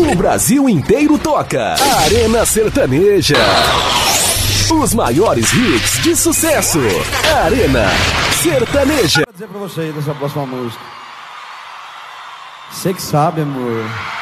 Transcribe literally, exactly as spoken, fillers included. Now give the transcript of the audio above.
O Brasil inteiro toca. Arena Sertaneja. Os maiores hits de sucesso. Arena Sertaneja. Vou dizer pra você aí dessa próxima música. Você que sabe, amor.